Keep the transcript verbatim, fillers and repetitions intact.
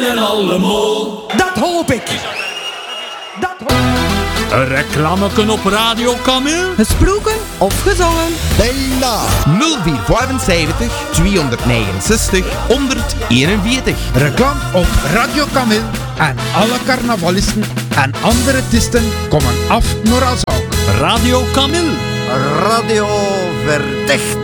winnen alle mol. Dat hoop ik. Dat hoop ik. Een reclameken op Radio Camille. Gesproken of gezongen. Bijna. nul vier vijfenzeventig tweehonderdnegenenzestig honderdeenenveertig. Reclame op Radio Camille. En alle carnavalisten en andere artiesten komen af naar Azak. Radio Camille. Radio Verdicht.